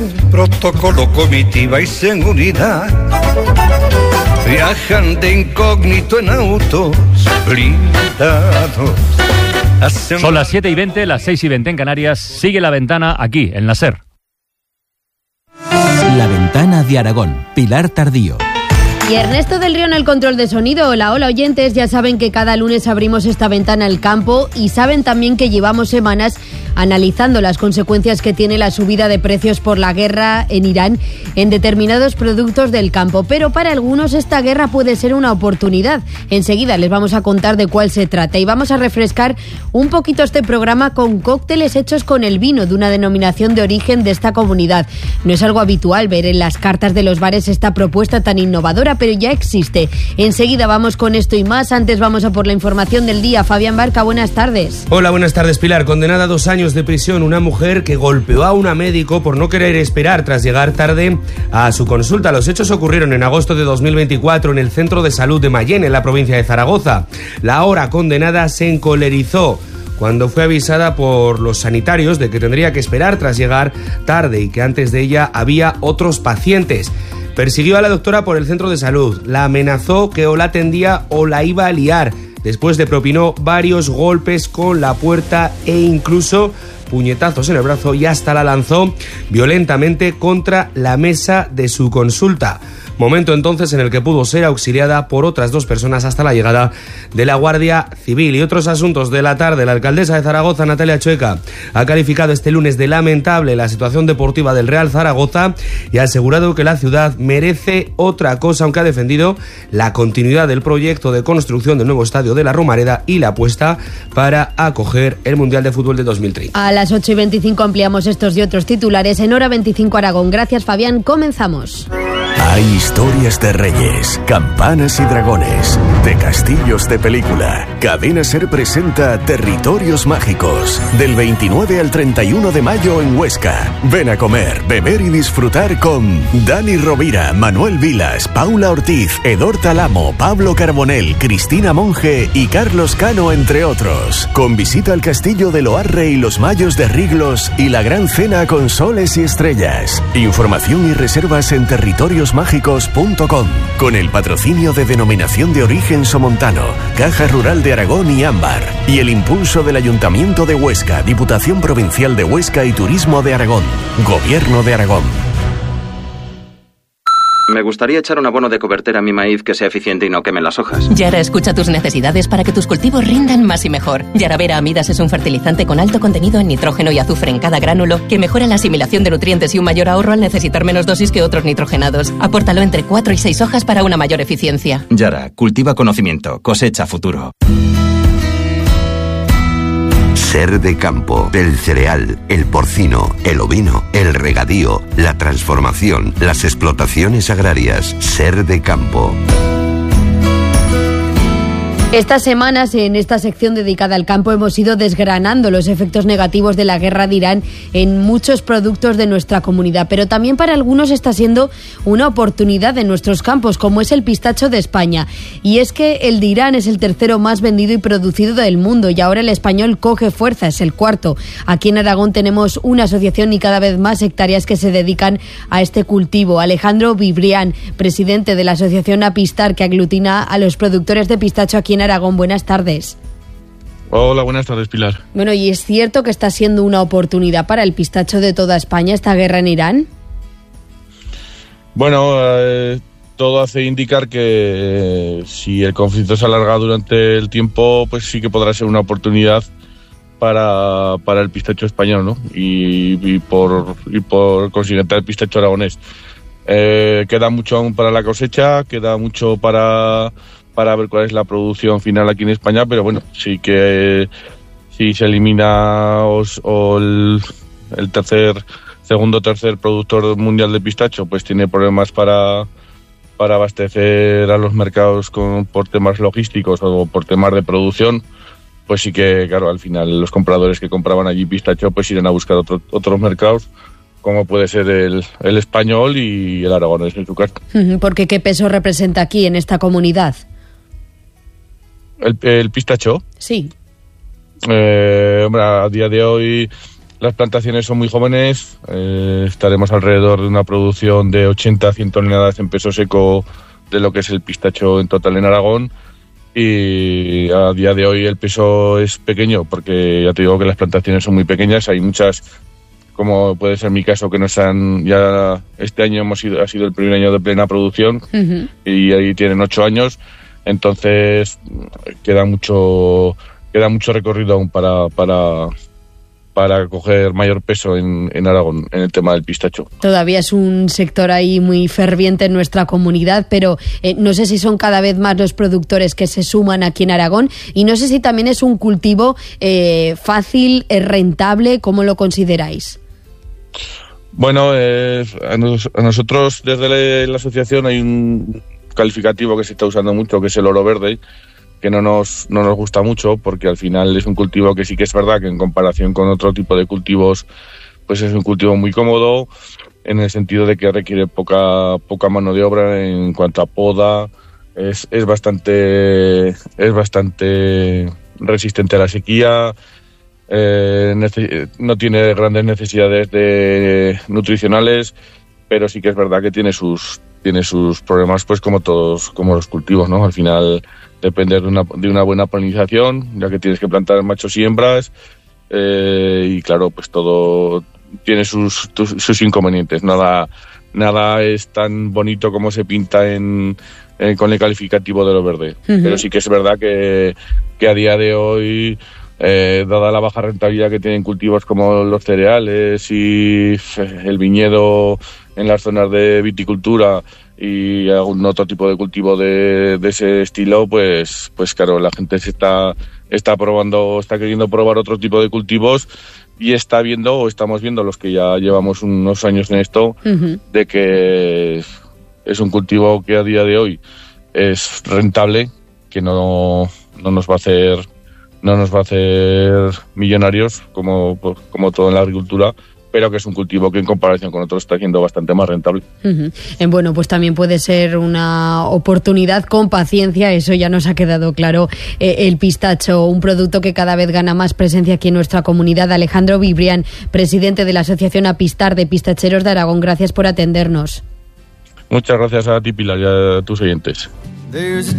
protocolo, comitiva y seguridad. Viajan de incógnito en autos blindados. Son las 7:20, las 6:20 en Canarias. Sigue La Ventana aquí, en la SER. La Ventana de Aragón, Pilar Tardío. Y Ernesto del Río en el control de sonido. Hola oyentes, ya saben que cada lunes abrimos esta ventana al campo y saben también que llevamos semanas analizando las consecuencias que tiene la subida de precios por la guerra en Irán en determinados productos del campo. Pero para algunos esta guerra puede ser una oportunidad. Enseguida les vamos a contar de cuál se trata y vamos a refrescar un poquito este programa con cócteles hechos con el vino de una denominación de origen de esta comunidad. No es algo habitual ver en las cartas de los bares esta propuesta tan innovadora, pero ya existe. Enseguida vamos con esto y más. Antes vamos a por la información del día. Fabián Barca, buenas tardes. Hola, buenas tardes, Pilar. Condenada a 2 años de prisión una mujer que golpeó a una médico por no querer esperar tras llegar tarde a su consulta. Los hechos ocurrieron en agosto de 2024 en el Centro de Salud de Mayén, en la provincia de Zaragoza. La ahora condenada se encolerizó cuando fue avisada por los sanitarios de que tendría que esperar tras llegar tarde y que antes de ella había otros pacientes. Persiguió a la doctora por el centro de salud, la amenazó que o la atendía o la iba a liar. Después le propinó varios golpes con la puerta e incluso puñetazos en el brazo y hasta la lanzó violentamente contra la mesa de su consulta. Momento entonces en el que pudo ser auxiliada por otras 2 personas hasta la llegada de la Guardia Civil. Y otros asuntos de la tarde. La alcaldesa de Zaragoza, Natalia Chueca, ha calificado este lunes de lamentable la situación deportiva del Real Zaragoza y ha asegurado que la ciudad merece otra cosa, aunque ha defendido la continuidad del proyecto de construcción del nuevo estadio de la Romareda y la apuesta para acoger el Mundial de Fútbol de 2030. A las 8:25 ampliamos estos y otros titulares en Hora 25 Aragón. Gracias, Fabián. Comenzamos. Hay historias de reyes, campanas y dragones, de castillos de película. Cadena SER presenta Territorios Mágicos, del 29 al 31 de mayo en Huesca. Ven a comer, beber y disfrutar con Dani Rovira, Manuel Vilas, Paula Ortiz, Edor Talamo, Pablo Carbonell, Cristina Monge y Carlos Cano, entre otros. Con visita al castillo de Loarre y los Mayos de Riglos y la gran cena con soles y estrellas. Información y reservas en territoriosmágicos.com, con el patrocinio de Denominación de Origen Somontano, Caja Rural de Aragón y Ámbar, y el impulso del Ayuntamiento de Huesca, Diputación Provincial de Huesca y Turismo de Aragón, Gobierno de Aragón. Me gustaría echar un abono de cobertera a mi maíz que sea eficiente y no queme las hojas. Yara escucha tus necesidades para que tus cultivos rindan más y mejor. Yaravera Amidas es un fertilizante con alto contenido en nitrógeno y azufre en cada gránulo que mejora la asimilación de nutrientes y un mayor ahorro al necesitar menos dosis que otros nitrogenados. Apórtalo entre 4 y 6 hojas para una mayor eficiencia. Yara, cultiva conocimiento, cosecha futuro. SER de campo, el cereal, el porcino, el ovino, el regadío, la transformación, las explotaciones agrarias. SER de campo. Estas semanas, en esta sección dedicada al campo, hemos ido desgranando los efectos negativos de la guerra de Irán en muchos productos de nuestra comunidad, pero también para algunos está siendo una oportunidad en nuestros campos, como es el pistacho de España. Y es que el de Irán es el tercero más vendido y producido del mundo, y ahora el español coge fuerza, es el cuarto. Aquí en Aragón tenemos una asociación y cada vez más hectáreas que se dedican a este cultivo. Alejandro Vibrián, presidente de la asociación Apistar, que aglutina a los productores de pistacho aquí en Aragón. Buenas tardes. Hola, buenas tardes, Pilar. Bueno, ¿y es cierto que está siendo una oportunidad para el pistacho de toda España esta guerra en Irán? Bueno, todo hace indicar que si el conflicto se alarga durante el tiempo, pues sí que podrá ser una oportunidad para el pistacho español, ¿no? Y por consiguiente el pistacho aragonés. Queda mucho aún para la cosecha, queda mucho para ver cuál es la producción final aquí en España, pero bueno, sí que si se elimina el segundo o tercer productor mundial de pistacho, pues tiene problemas para abastecer a los mercados por temas logísticos o por temas de producción, pues sí que, claro, al final los compradores que compraban allí pistacho pues irán a buscar otros mercados, como puede ser el español y el aragonés en su caso. Porque ¿qué peso representa aquí en esta comunidad? ¿El pistacho? Sí. Hombre, a día de hoy Las plantaciones son muy jóvenes, estaremos alrededor de una producción de 80 a 100 toneladas en peso seco de lo que es el pistacho en total en Aragón, y a día de hoy el peso es pequeño porque ya te digo que las plantaciones son muy pequeñas, hay muchas, como puede ser mi caso, que no están, ya este año ha sido el primer año de plena producción y ahí tienen 8 años, entonces queda mucho recorrido aún para coger mayor peso en Aragón en el tema del pistacho. Todavía es un sector ahí muy ferviente en nuestra comunidad, pero no sé si son cada vez más los productores que se suman aquí en Aragón, y no sé si también es un cultivo fácil, rentable. ¿Cómo lo consideráis? Bueno, a nosotros desde la asociación hay un calificativo que se está usando mucho, que es el oro verde, que no nos gusta mucho, porque al final es un cultivo que sí que es verdad que en comparación con otro tipo de cultivos, pues es un cultivo muy cómodo, en el sentido de que requiere poca mano de obra en cuanto a poda, es bastante resistente a la sequía, no tiene grandes necesidades nutricionales, pero sí que es verdad que tiene sus problemas, pues como los cultivos, ¿no? Al final depender de una buena polinización, ya que tienes que plantar machos y hembras, y claro, pues todo tiene sus inconvenientes. Nada es tan bonito como se pinta con el calificativo de lo verde. Pero sí que es verdad que a día de hoy, dada la baja rentabilidad que tienen cultivos como los cereales y el viñedo en las zonas de viticultura y algún otro tipo de cultivo de ese estilo, pues claro, la gente se está queriendo probar otro tipo de cultivos, y estamos viendo los que ya llevamos unos años en esto, de que es un cultivo que a día de hoy es rentable, que no nos va a hacer millonarios como todo en la agricultura, pero que es un cultivo que en comparación con otros está siendo bastante más rentable. Bueno, pues también puede ser una oportunidad con paciencia, eso ya nos ha quedado claro. El pistacho, un producto que cada vez gana más presencia aquí en nuestra comunidad. Alejandro Vibrián, presidente de la Asociación Apistar de Pistacheros de Aragón, gracias por atendernos. Muchas gracias a ti, Pilar, y a tus oyentes.